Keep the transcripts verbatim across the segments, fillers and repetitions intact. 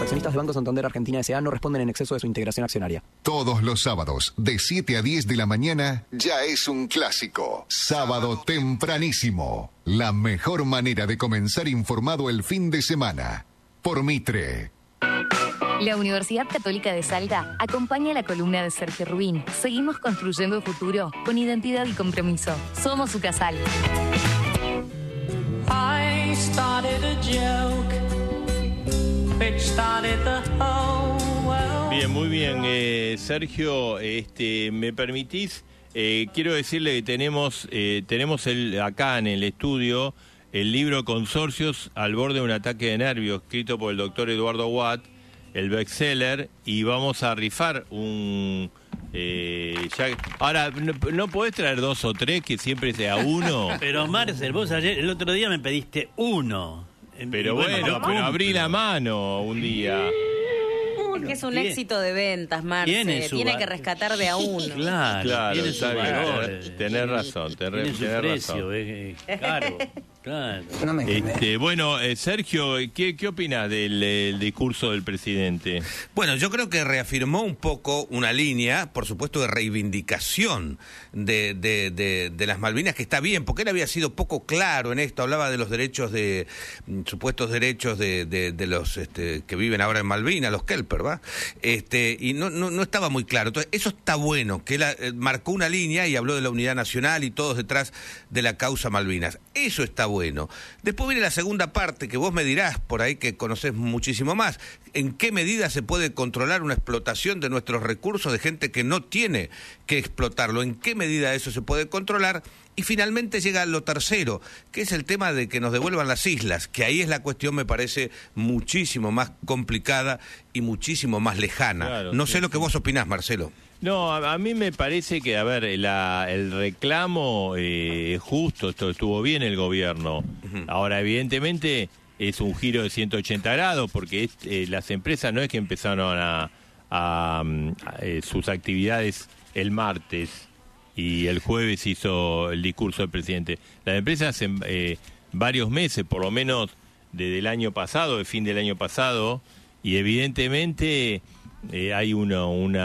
accionistas de Banco Santander Argentina S A no responden en exceso de su integración accionaria. Todos los sábados, de siete a diez de la mañana, ya es un clásico. Sábado tempranísimo. La mejor manera de comenzar informado el fin de semana. Por Mitre. La Universidad Católica de Salta acompaña la columna de Sergio Rubín. Seguimos construyendo el futuro con identidad y compromiso. Somos su casal. I started a joke, which started the whole world. Bien, muy bien, eh, Sergio, este, ¿me permitís? Eh, quiero decirle que tenemos, eh, tenemos el, acá en el estudio el libro Consorcios al borde de un ataque de nervios, escrito por el doctor Eduardo Watt, el bestseller, y vamos a rifar un... Eh, ya, ahora, ¿no, ¿no podés traer dos o tres que siempre sea uno? Pero Marcel, vos ayer, el otro día me pediste uno. Pero bueno, bueno pero abrí la mano un día. Es que es un ¿Tiene? éxito de ventas, Marcel. Tiene, tiene que rescatar de a uno. Claro, claro, tiene su valor. Tenés razón, tenés, tiene su tenés precio, razón. Es, es caro. Claro. No me este, bueno, eh, Sergio, ¿qué, qué opinás del el discurso del presidente? Bueno, yo creo que reafirmó un poco una línea, por supuesto, de reivindicación de, de, de, de las Malvinas, que está bien, porque él había sido poco claro en esto, hablaba de los derechos de, supuestos derechos de, de, de los este, que viven ahora en Malvinas, los Kelper, ¿va? Este, y no, no, no estaba muy claro. Entonces, eso está bueno, que él eh, marcó una línea y habló de la unidad nacional y todos detrás de la causa Malvinas. Eso está bueno. Bueno, después viene la segunda parte, que vos me dirás, por ahí que conocés muchísimo más, en qué medida se puede controlar una explotación de nuestros recursos de gente que no tiene que explotarlo, en qué medida eso se puede controlar, y finalmente llega lo tercero, que es el tema de que nos devuelvan las islas, que ahí es la cuestión, me parece, muchísimo más complicada y muchísimo más lejana. Claro, no sí, sé lo que vos opinás, Marcelo. No, a, a mí me parece que, a ver, la, el reclamo eh, justo, esto estuvo bien el gobierno. Uh-huh. Ahora, evidentemente, es un giro de ciento ochenta grados, porque es, eh, las empresas no es que empezaron a, a, a, a eh, sus actividades el martes y el jueves hizo el discurso del presidente. Las empresas en eh, varios meses, por lo menos desde el año pasado, el fin del año pasado, y evidentemente... Eh, hay una,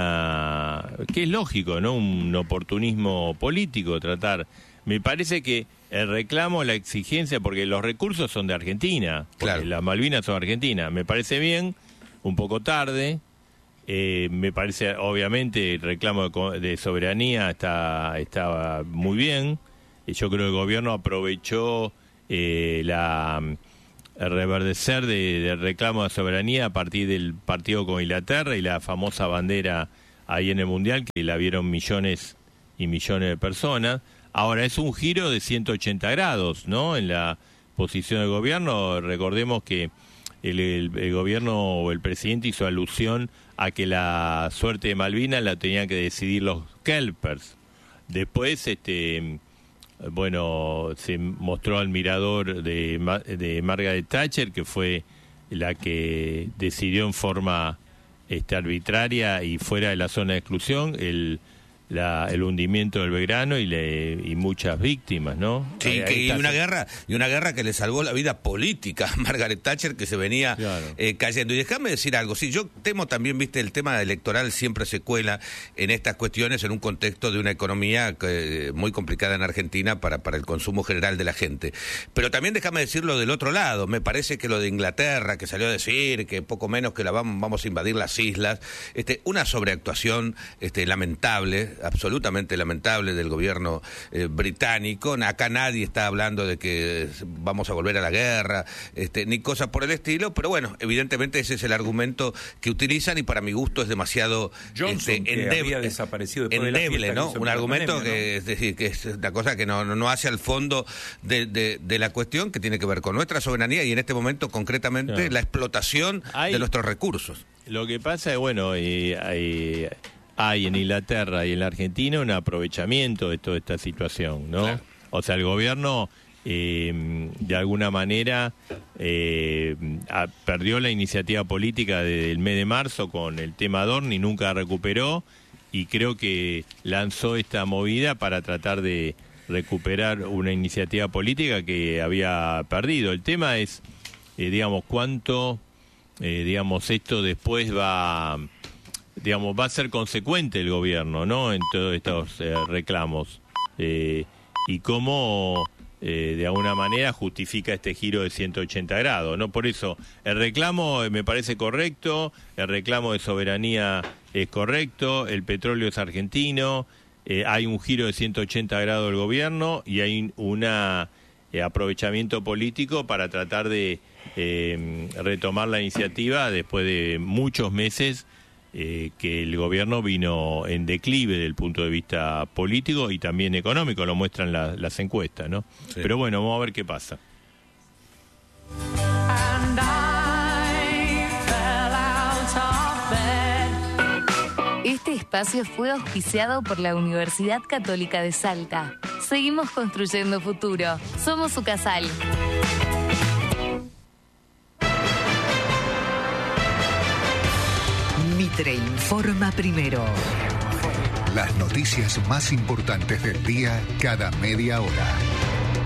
una que es lógico, ¿no? Un oportunismo político tratar. Me parece que el reclamo, la exigencia, porque los recursos son de Argentina, claro. Las Malvinas son argentinas. Me parece bien, un poco tarde. Eh, me parece, obviamente, el reclamo de, de soberanía está, está muy bien. Y yo creo que el gobierno aprovechó eh, la... el reverdecer de, del reclamo de soberanía a partir del partido con Inglaterra y la famosa bandera ahí en el Mundial, que la vieron millones y millones de personas. Ahora, es un giro de ciento ochenta grados, ¿no?, en la posición del gobierno. Recordemos que el, el, el gobierno o el presidente hizo alusión a que la suerte de Malvinas la tenían que decidir los Kelpers. Después, este... bueno, se mostró al mirador de, de Margaret Thatcher, que fue la que decidió en forma este, arbitraria y fuera de la zona de exclusión el, la, el hundimiento del Belgrano y, le, y muchas víctimas, ¿no? Sí, que, y una guerra y una guerra que le salvó la vida política a Margaret Thatcher, que se venía claro. eh, cayendo. Y déjame decir algo, sí, yo temo también, viste, el tema electoral siempre se cuela en estas cuestiones en un contexto de una economía eh, muy complicada en Argentina para, para el consumo general de la gente. Pero también déjame decirlo del otro lado, me parece que lo de Inglaterra, que salió a decir que poco menos que la vamos, vamos a invadir las islas, este, una sobreactuación este, lamentable, absolutamente lamentable del gobierno eh, británico. Acá nadie está hablando de que vamos a volver a la guerra, este, ni cosas por el estilo, pero bueno, evidentemente ese es el argumento que utilizan y para mi gusto es demasiado Johnson, este, que había desaparecido después endeble, de la ¿no? Un argumento pandemia, que, ¿no? es decir, que es una cosa que no, no hace al fondo de, de, de la cuestión, que tiene que ver con nuestra soberanía y en este momento concretamente claro. la explotación Hay, de nuestros recursos. Lo que pasa es, bueno, eh, hay... hay en Inglaterra y en la Argentina un aprovechamiento de toda esta situación, ¿no? Claro. O sea, el gobierno eh, de alguna manera eh, a, perdió la iniciativa política del mes de marzo con el tema Dorni, nunca recuperó, y creo que lanzó esta movida para tratar de recuperar una iniciativa política que había perdido. El tema es, eh, digamos, cuánto eh, digamos, esto después va, digamos, va a ser consecuente el gobierno, ¿no? En todos estos eh, reclamos. Eh, y cómo, eh, de alguna manera, justifica este giro de ciento ochenta grados, ¿no? Por eso, el reclamo me parece correcto, el reclamo de soberanía es correcto, el petróleo es argentino, eh, hay un giro de ciento ochenta grados del gobierno y hay una eh, aprovechamiento político para tratar de eh, retomar la iniciativa después de muchos meses eh, que el gobierno vino en declive desde el punto de vista político y también económico, lo muestran la, las encuestas, ¿no? Sí. Pero bueno, vamos a ver qué pasa. Este espacio fue auspiciado por la Universidad Católica de Salta. Seguimos construyendo futuro. Somos Ucasal. Mitre informa primero. Las noticias más importantes del día cada media hora.